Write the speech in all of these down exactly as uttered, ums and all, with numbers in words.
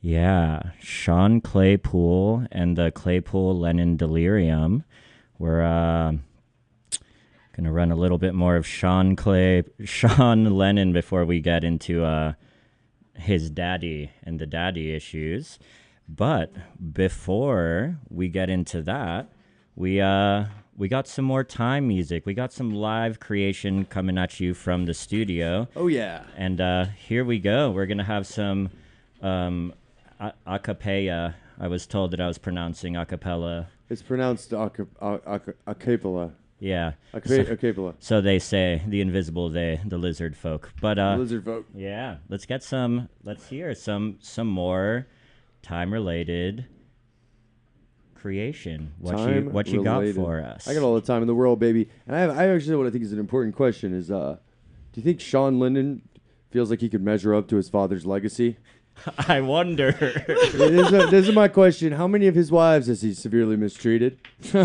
Yeah, Sean Claypool and the Claypool Lennon Delirium. We're uh, gonna run a little bit more of Sean Clay, Sean Lennon before we get into uh, his daddy and the daddy issues. But before we get into that, we uh we got some more time music. We got some live creation coming at you from the studio. Oh yeah. And uh, here we go. We're gonna have some um, a- acapella. I was told that I was pronouncing acapella. It's pronounced aca- aca- acapella. Yeah. Aca- So, acapella. so they say, the invisible they, the lizard folk. But uh, Lizard folk. yeah, let's get some. Let's hear some some more time related creation. What you Time what you got related. for us? I got all the time in the world, baby. And I have, I actually what I think is an important question is, uh, do you think Sean Lennon feels like he could measure up to his father's legacy? I wonder. this, is a, this is my question. How many of his wives has he severely mistreated?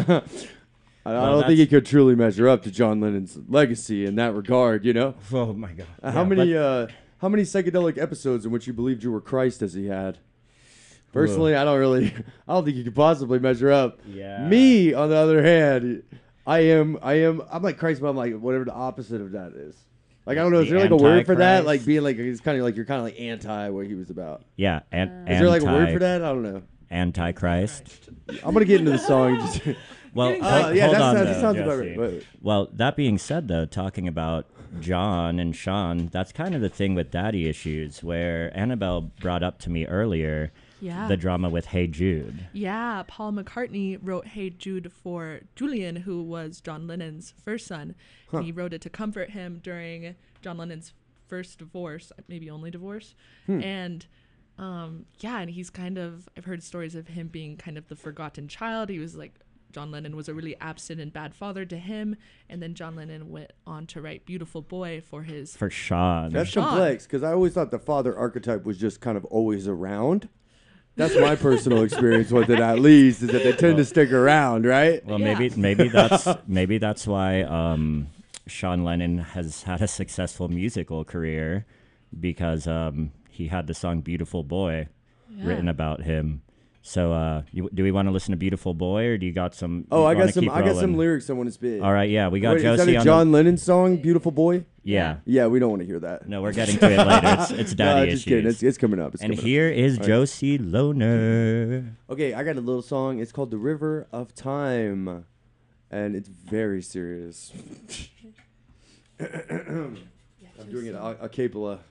I Well, don't think he could truly measure up to John Lennon's legacy in that regard, you know? Oh my god. Uh, how Yeah, many but- uh, how many psychedelic episodes in which you believed you were Christ has he had? Personally, I don't really I don't think you could possibly measure up. Yeah. Me, on the other hand, I am I am I'm like Christ, but I'm like whatever the opposite of that is. Like I don't know, is The there like a word for that? Antichrist? Like being like it's kind of like you're kind of like anti what he was about. Yeah. An- Is there like a word anti- for that? I don't know. Antichrist. I'm gonna get into the song. Just Well, Uh, hold, yeah, hold that's, on, that though, sounds about Jesse. right. Wait, wait. Well, that being said, though, talking about John and Sean, that's kind of the thing with daddy issues, where Annabelle brought up to me earlier Yeah. the drama with Hey Jude. Yeah, Paul McCartney wrote Hey Jude for Julian, who was John Lennon's first son. Huh. And he wrote it to comfort him during John Lennon's first divorce, maybe only divorce. Hmm. And um, yeah, and he's kind of, I've heard stories of him being kind of the forgotten child. He was like, John Lennon was a really absent and bad father to him. And then John Lennon went on to write Beautiful Boy for his... For Sean. That's Sean. complex because I always thought the father archetype was just kind of always around. That's my personal experience with it. At least is that they tend to stick around, right? Well, Yeah. maybe maybe that's maybe that's why um, Sean Lennon has had a successful musical career, because um, he had the song "Beautiful Boy" Yeah. written about him. So, uh, you, do we want to listen to "Beautiful Boy," or do you got some? Oh, you I wanna got some. keep I got some rolling? lyrics I want to spit. All right, yeah, we got Wait, is Josie that a on John Lennon song, "Beautiful Boy"? the. Yeah, Yeah, we don't want to hear that. no, we're getting to it later. It's, it's daddy no, issues. just kidding. It's, it's coming up. It's and coming here is All right. Josie Loner. up. Okay, I got a little song. It's called "The River of Time," and it's very serious. I'm doing it a, a cappella.